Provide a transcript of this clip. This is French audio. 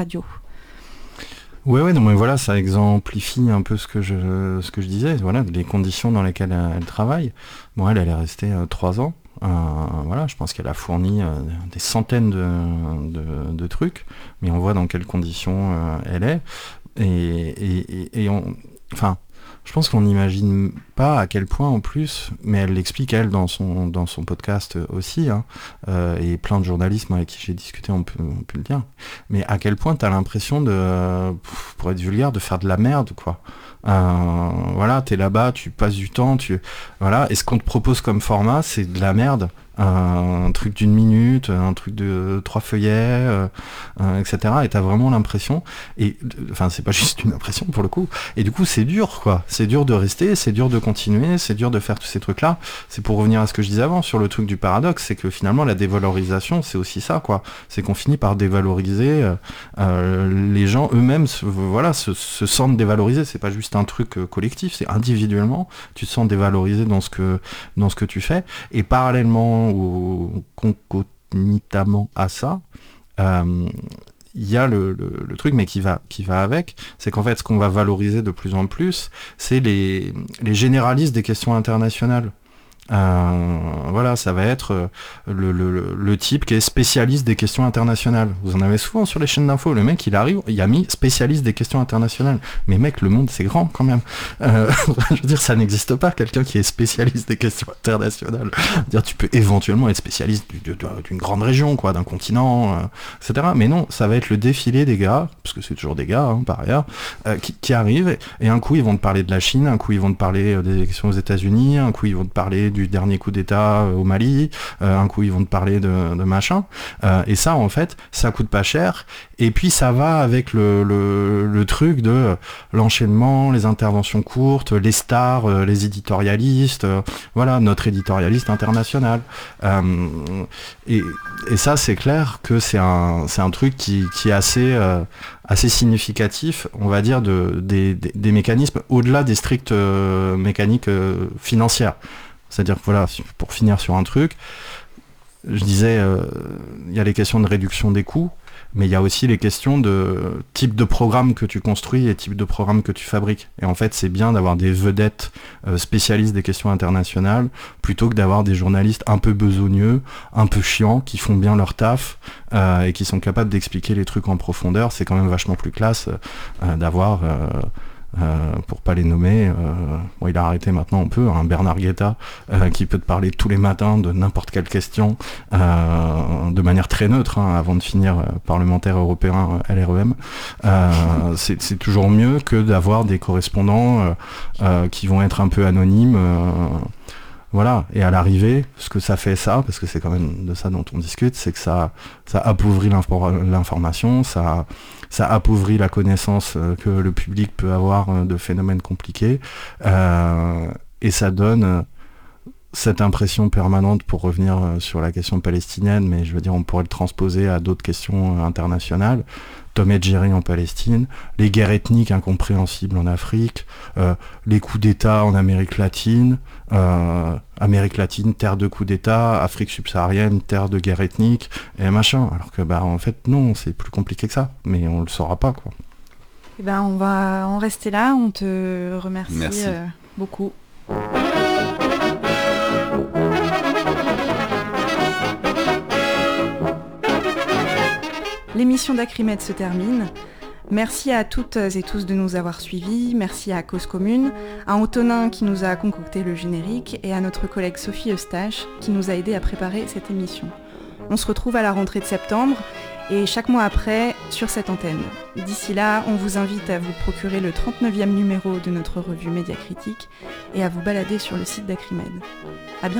radio. Ouais, non, mais voilà, ça exemplifie un peu ce que je disais, voilà, les conditions dans lesquelles elle travaille. Bon, elle est restée 3 ans. Voilà, je pense qu'elle a fourni des centaines de trucs, mais on voit dans quelles conditions elle est. Enfin, je pense qu'on n'imagine pas à quel point en plus, mais elle l'explique elle dans son podcast aussi, hein, et plein de journalistes avec qui j'ai discuté on peut le dire, mais à quel point t'as l'impression pour être vulgaire, de faire de la merde, quoi. Voilà, t'es là-bas, tu passes du temps, voilà, et ce qu'on te propose comme format, c'est de la merde. Un truc d'1 minute, un truc de 3 feuillets, etc. Et t'as vraiment l'impression, enfin c'est pas juste une impression pour le coup, et du coup c'est dur, quoi. C'est dur de rester, c'est dur de continuer, c'est dur de faire tous ces trucs-là. C'est pour revenir à ce que je disais avant sur le truc du paradoxe, c'est que finalement la dévalorisation, c'est aussi ça, quoi. C'est qu'on finit par dévaloriser les gens eux-mêmes, se sentent dévalorisés. C'est pas juste un truc collectif, c'est individuellement, tu te sens dévalorisé dans ce que tu fais, et parallèlement ou concomitamment à ça, il y a le truc, mais qui va avec, c'est qu'en fait ce qu'on va valoriser de plus en plus, c'est les généralistes des questions internationales. Voilà, ça va être le type qui est spécialiste des questions internationales. Vous en avez souvent sur les chaînes d'infos. Le mec, il arrive, il a mis spécialiste des questions internationales. Mais mec, le monde, c'est grand quand même. Je veux dire, ça n'existe pas, quelqu'un qui est spécialiste des questions internationales. Dire, tu peux éventuellement être spécialiste d'une grande région, quoi, d'un continent, etc. Mais non, ça va être le défilé des gars, parce que c'est toujours des gars, hein, par ailleurs, qui arrivent, et un coup, ils vont te parler de la Chine, un coup, ils vont te parler des élections aux États-Unis, un coup, ils vont te parler du dernier coup d'État au Mali, un coup ils vont te parler de machin, et ça en fait ça coûte pas cher, et puis ça va avec le truc de l'enchaînement, les interventions courtes, les stars, les éditorialistes, voilà, notre éditorialiste international, et ça c'est clair que c'est un truc qui est assez significatif, on va dire, des mécanismes au-delà des strictes mécaniques financières. C'est-à-dire que voilà, pour finir sur un truc, je disais, il y a les questions de réduction des coûts, mais il y a aussi les questions de type de programme que tu construis et type de programme que tu fabriques. Et en fait, c'est bien d'avoir des vedettes spécialistes des questions internationales, plutôt que d'avoir des journalistes un peu besogneux, un peu chiants, qui font bien leur taf, et qui sont capables d'expliquer les trucs en profondeur. C'est quand même vachement plus classe d'avoir... pour pas les nommer, bon, il a arrêté maintenant, on peut, un Bernard Guetta qui peut te parler tous les matins de n'importe quelle question de manière très neutre, hein, avant de finir parlementaire européen LREM. C'est toujours mieux que d'avoir des correspondants qui vont être un peu anonymes. Voilà, et à l'arrivée, ce que ça fait ça, parce que c'est quand même de ça dont on discute, c'est que ça appauvrit l'information, ça appauvrit la connaissance que le public peut avoir de phénomènes compliqués, et ça donne cette impression permanente, pour revenir sur la question palestinienne, mais je veux dire, on pourrait le transposer à d'autres questions internationales. Tom et Jerry en Palestine, les guerres ethniques incompréhensibles en Afrique, les coups d'État en Amérique latine, terre de coups d'État, Afrique subsaharienne, terre de guerre ethnique, et machin. Alors que, en fait, non, c'est plus compliqué que ça, mais on le saura pas, quoi. Eh ben, on va en rester là, on te remercie beaucoup. L'émission d'Acrimed se termine. Merci à toutes et tous de nous avoir suivis, merci à Cause Commune, à Antonin qui nous a concocté le générique et à notre collègue Sophie Eustache qui nous a aidé à préparer cette émission. On se retrouve à la rentrée de septembre et chaque mois après sur cette antenne. D'ici là, on vous invite à vous procurer le 39e numéro de notre revue Médiacritique et à vous balader sur le site d'Acrimed. À bientôt.